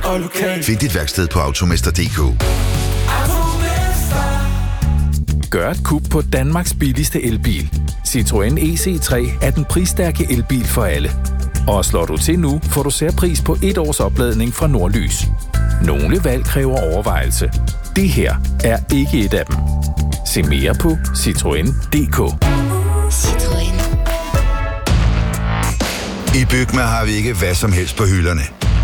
og lokal. Find dit værksted på Automester.dk. Gør et kub på Danmarks billigste elbil. Citroën EC3 er den prisstærke elbil for alle. Og slår du til nu, får du særpris på 1 års opladning fra Nordlys. Nogle valg kræver overvejelse. Det her er ikke et af dem. Se mere på Citroën.dk. Citroën. I Bygma har vi ikke hvad som helst på hylderne.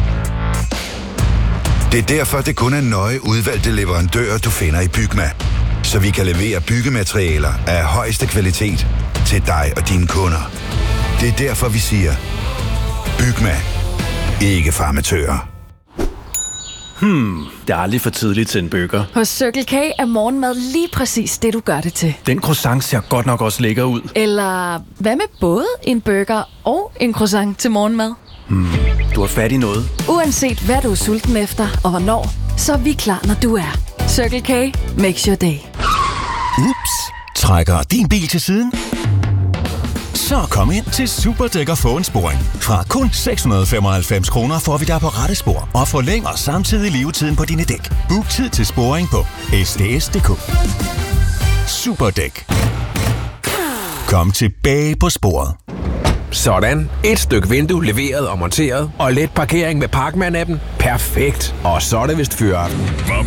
Det er derfor, det kun er nøje udvalgte leverandører, du finder i Bygma. Så vi kan levere byggematerialer af højeste kvalitet til dig og dine kunder. Det er derfor, vi siger, Bygma. Ikke farmatører. Det er aldrig for tidligt til en burger. Hos Circle K er morgenmad lige præcis det, du gør det til. Den croissant ser godt nok også lækker ud. Eller hvad med både en burger og en croissant til morgenmad? Du har fat i noget. Uanset hvad du er sulten efter og hvornår, så er vi klar, når du er. Circle K makes your day. Ups. Trækker din bil til siden? Så kom ind til Superdæk og få en sporing. Fra kun 695 kroner får vi dig på rette spor og forlænger samtidig levetiden på dine dæk. Book tid til sporing på sds.dk. Superdæk. Kom tilbage på sporet. Sådan. Et stykke vindue leveret og monteret, og let parkering med Parkman-appen. Perfekt. Og så er det vist fyraften.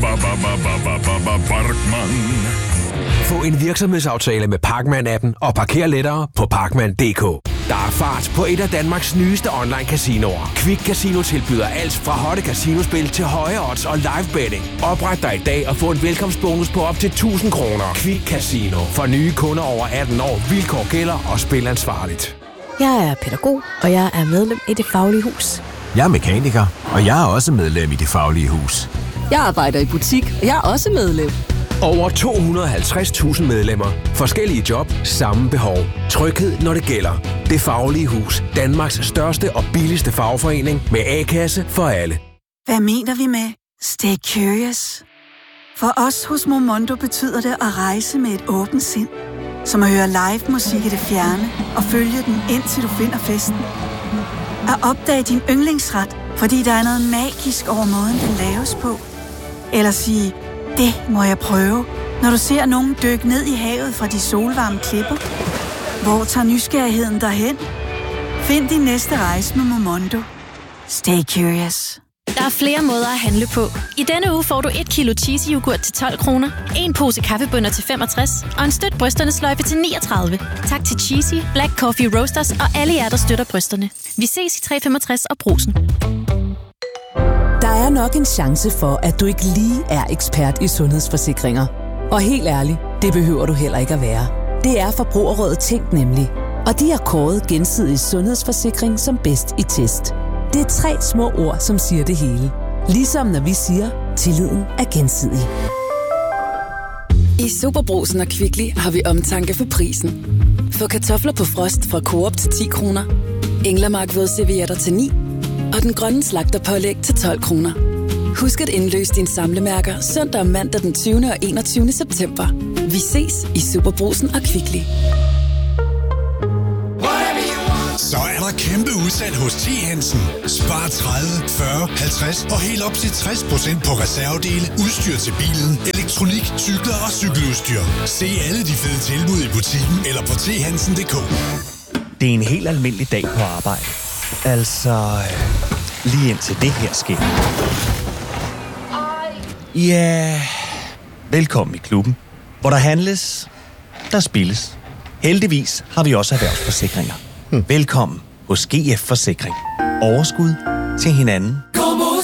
Få en virksomhedsaftale med Parkman-appen og parker lettere på Parkman.dk. Der er fart på et af Danmarks nyeste online-casinoer. Quick Casino tilbyder alt fra hotte casinospil til høje odds og live betting. Opret dig i dag og få en velkomstbonus på op til 1.000 kroner. Quick Casino. For nye kunder over 18 år. Vilkår gælder og spil ansvarligt. Jeg er pædagog, og jeg er medlem i Det Faglige Hus. Jeg er mekaniker, og jeg er også medlem i Det Faglige Hus. Jeg arbejder i butik, og jeg er også medlem. Over 250.000 medlemmer. Forskellige job, samme behov. Tryghed, når det gælder. Det Faglige Hus. Danmarks største og billigste fagforening med A-kasse for alle. Hvad mener vi med Stay Curious? For os hos Momondo betyder det at rejse med et åbent sind. Som at høre live musik i det fjerne og følge den, indtil du finder festen. At opdage din yndlingsret, fordi der er noget magisk over måden, den laves på. Eller sige, det må jeg prøve, når du ser nogen dykke ned i havet fra de solvarme klipper. Hvor tager nysgerrigheden derhen? Find din næste rejse med Momondo. Stay curious. Der er flere måder at handle på. I denne uge får du 1 kilo cheesy yoghurt til 12 kroner, en pose kaffebønner til 65 og en støt brysterne sløjfe til 39. Tak til Cheesy, Black Coffee Roasters og alle jer, der støtter brysterne. Vi ses i 365 og Brugsen. Der er nok en chance for, at du ikke lige er ekspert i sundhedsforsikringer. Og helt ærligt, det behøver du heller ikke at være. Det er Forbrugerrådet Tænk nemlig. Og de har kåret Gensidig Sundhedsforsikring som bedst i test. Det er 3 små ord, som siger det hele. Ligesom når vi siger, tilliden er gensidig. I SuperBrugsen og Kvickly har vi omtanke for prisen. Få kartofler på frost fra Coop til 10 kroner. Englemark vådservietter til 9. Og den grønne slagterpålæg til 12 kroner. Husk at indløse dine samlemærker søndag og mandag den 20. og 21. september. Vi ses i SuperBrugsen og Kvickly. Så er der kæmpe udsalg hos T. Hansen. Spar 30, 40, 50 og helt op til 60% på reservedele, udstyr til bilen, elektronik, cykler og cykeludstyr. Se alle de fede tilbud i butikken eller på thansen.dk. Det er en helt almindelig dag på arbejde. Altså, lige indtil det her sker. Ja, velkommen i klubben, hvor der handles, der spilles. Heldigvis har vi også erhvervsforsikringer. Velkommen hos GF Forsikring. Overskud til hinanden